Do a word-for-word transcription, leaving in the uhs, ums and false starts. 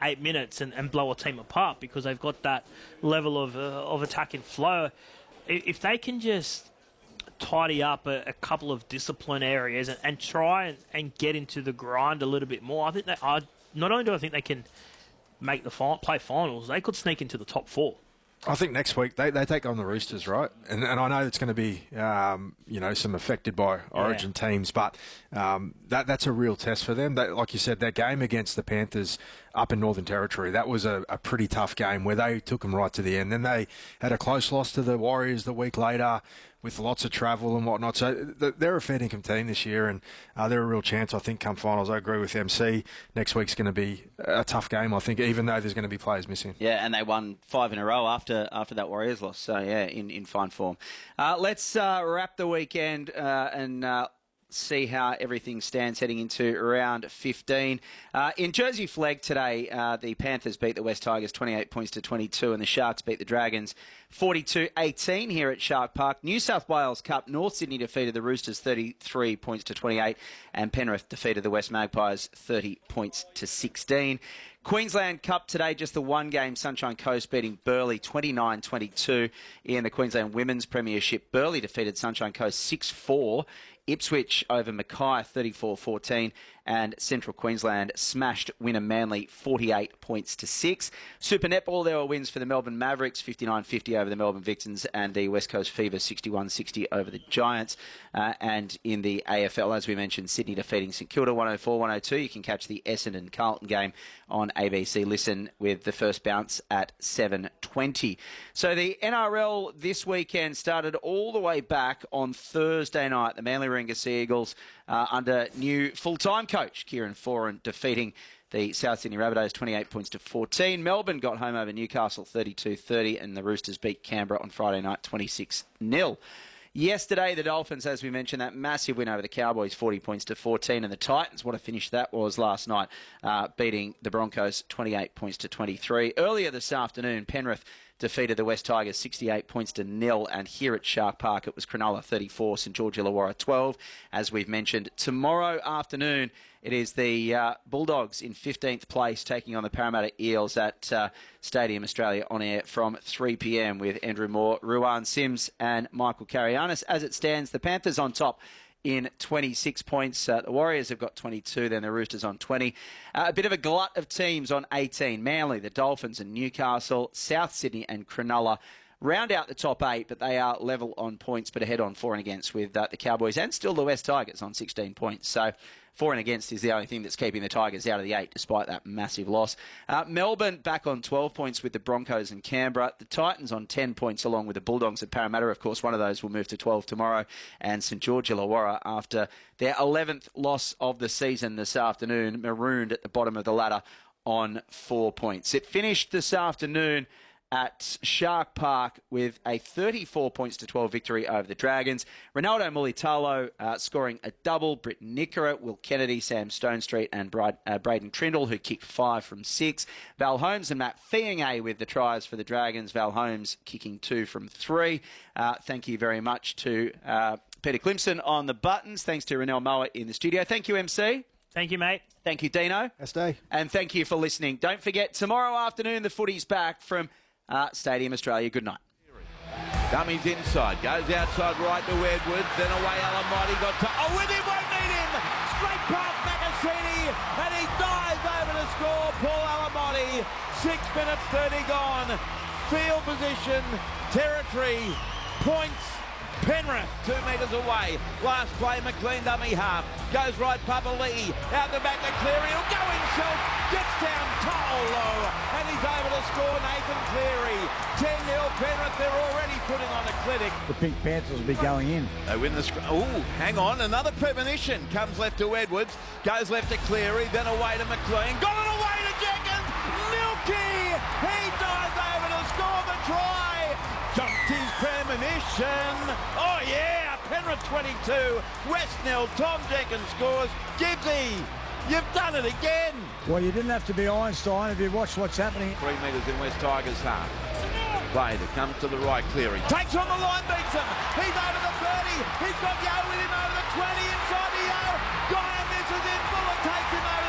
eight minutes and, and blow a team apart because they've got that level of uh, of attack and flow. If they can just tidy up a, a couple of discipline areas and, and try and, and get into the grind a little bit more, I think they are. Not only do I think they can make the final, play finals, they could sneak into the top four. I think next week they, they take on the Roosters, right? And and I know it's going to be um, you know some affected by Origin yeah. teams, but um, that that's a real test for them. That, like you said, that game against the Panthers up in Northern Territory, that was a, a pretty tough game where they took them right to the end. Then they had a close loss to the Warriors the week later with lots of travel and whatnot. So they're a fair income team this year, and uh, they're a real chance, I think, come finals. I agree with M C. Next week's going to be a tough game, I think, even though there's going to be players missing. Yeah, and they won five in a row after after that Warriors loss. So, yeah, in, in fine form. Uh, let's uh, wrap the weekend uh, and uh, see how everything stands heading into round fifteen. Uh, in Jersey Flegg today, uh, the Panthers beat the West Tigers twenty-eight points to twenty-two, and the Sharks beat the Dragons forty-two eighteen here at Shark Park. New South Wales Cup, North Sydney defeated the Roosters thirty-three points to twenty-eight, and Penrith defeated the West Magpies thirty points to sixteen. Queensland Cup today, just the one game, Sunshine Coast beating Burleigh twenty-nine twenty-two in the Queensland Women's Premiership. Burleigh defeated Sunshine Coast six four. Ipswich over Mackay thirty-four fourteen, and Central Queensland smashed winner Manly forty-eight points to six. Super Netball, there were wins for the Melbourne Mavericks fifty-nine fifty over the Melbourne Vixens, and the West Coast Fever sixty-one sixty over the Giants. Uh, and in the A F L, as we mentioned, Sydney defeating St Kilda one oh four one oh two. You can catch the Essendon Carlton game on A B C Listen with the first bounce at seven twenty. So the N R L this weekend started all the way back on Thursday night. The Manly Warringah Sea Eagles uh, under new full-time coach Kieran Foran defeating the South Sydney Rabbitohs twenty-eight points to fourteen. Melbourne got home over Newcastle thirty-two thirty, and the Roosters beat Canberra on Friday night twenty-six nil. Yesterday, the Dolphins, as we mentioned, that massive win over the Cowboys, forty points to fourteen, and the Titans, what a finish that was last night, uh, beating the Broncos twenty-eight points to twenty-three. Earlier this afternoon, Penrith defeated the West Tigers sixty-eight points to nil, and here at Shark Park, it was Cronulla thirty-four, St George Illawarra twelve, as we've mentioned. Tomorrow afternoon, it is the uh, Bulldogs in fifteenth place taking on the Parramatta Eels at uh, Stadium Australia on air from three p m with Andrew Moore, Ruan Sims and Michael Carianis. As it stands, the Panthers on top in twenty-six points. Uh, the Warriors have got twenty-two, then the Roosters on twenty. Uh, a bit of a glut of teams on eighteen. Manly, the Dolphins and Newcastle, South Sydney and Cronulla round out the top eight, but they are level on points, but ahead on for and against with uh, the Cowboys and still the West Tigers on sixteen points. So for and against is the only thing that's keeping the Tigers out of the eight, despite that massive loss. Uh, Melbourne back on twelve points with the Broncos and Canberra. The Titans on ten points, along with the Bulldogs and Parramatta. Of course, one of those will move to twelve tomorrow. And St George Illawarra, after their eleventh loss of the season this afternoon, marooned at the bottom of the ladder on four points. It finished this afternoon at Shark Park with a thirty-four points to twelve victory over the Dragons. Ronaldo Mulitalo uh, scoring a double. Britt Nickera, Will Kennedy, Sam Stonestreet and Brad, uh, Braden Trindle, who kicked five from six. Val Holmes and Matt Fiangay with the tries for the Dragons. Val Holmes kicking two from three. Uh, thank you very much to uh, Peter Clemson on the buttons. Thanks to Renell Moa in the studio. Thank you, M C. Thank you, mate. Thank you, Dino. Best day. And thank you for listening. Don't forget, tomorrow afternoon, the footy's back from Uh, Stadium Australia. Good night. Dummies inside, goes outside right to Edwards, then away Alamighty got to, oh with him, won't need him, straight past Macassini, and he dives over to score, Paul Alamighty, six minutes thirty gone, field position, territory, points, Penrith, two metres away, last play, McLean dummy half, goes right, Papali'i, out the back to Cleary, he'll go himself, gets down Tolo, and he's able to score Nathan Cleary, ten nil Penrith, they're already putting on a clinic. The Pink Panthers will be going in. They win the scrum. Oh, hang on, another premonition, comes left to Edwards, goes left to Cleary, then away to McLean, got it away to Jenkins, Milky, he dives over to score the try, jumped his premonition, oh yeah, Penrith twenty-two, West nil, Tom Jenkins scores, Gibbsy, you've done it again. Well, you didn't have to be Einstein if you watched what's happening. Three metres in West Tigers half. Played, it comes to the right, Cleary. Takes on the line, beats him. He's over the thirty. He's got Yo with him over the twenty, inside the Yo. Guy misses in, Bullock takes him over